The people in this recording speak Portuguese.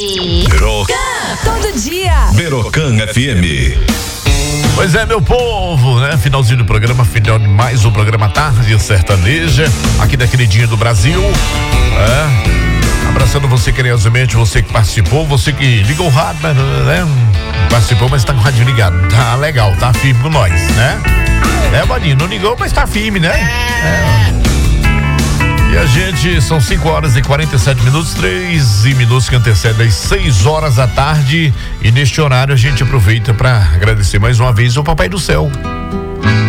Todo dia. Verocan FM. Pois é, meu povo, né? Finalzinho do programa, final de mais um programa Tarde Sertaneja, aqui da queridinha do Brasil. Abraçando você carinhosamente, você que participou, você que ligou o rádio, né? Participou, mas tá com o rádio ligado. Tá legal, tá firme com nós, né? Boninho, não ligou, mas tá firme, né? E a gente, são 5h47, 13 minutos que antecedem às 6 horas da tarde. E neste horário a gente aproveita para agradecer mais uma vez ao Papai do Céu,